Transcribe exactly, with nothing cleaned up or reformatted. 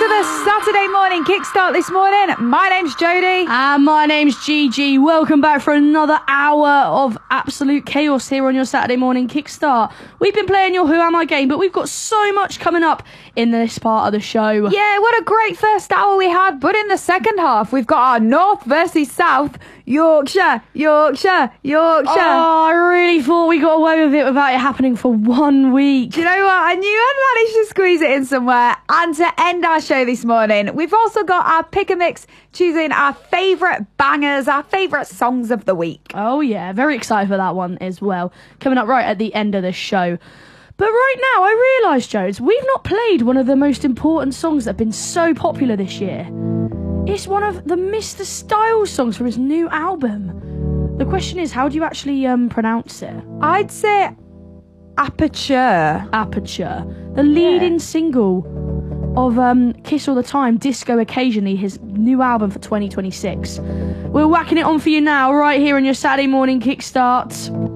to the Saturday morning kickstart this morning. My name's Jodie. And my name's Gigi. Welcome back for another hour of absolute chaos here on your Saturday morning kickstart. We've been playing your Who Am I game, but we've got so much coming up in this part of the show. Yeah, what a great first hour we had. But in the second half, we've got our North versus South. Yorkshire, Yorkshire, Yorkshire. Oh, I really thought we got away with it without it happening for one week. Do you know what? I knew I'd managed to squeeze it in somewhere. And to end our show this morning, we've also got our pick a mix, choosing our favourite bangers, our favourite songs of the week. Oh yeah, very excited for that one as well. Coming up right at the end of the show. But right now, I realise, Jodes, we've not played one of the most important songs that have been so popular this year. It's one of the Mister Styles songs from his new album. The question is, how do you actually um, pronounce it? I'd say Aperture. Aperture. The leading yeah. single of um, Kiss All The Time, Disco Occasionally, his new album for twenty twenty-six. We're whacking it on for you now, right here on your Saturday morning kickstart.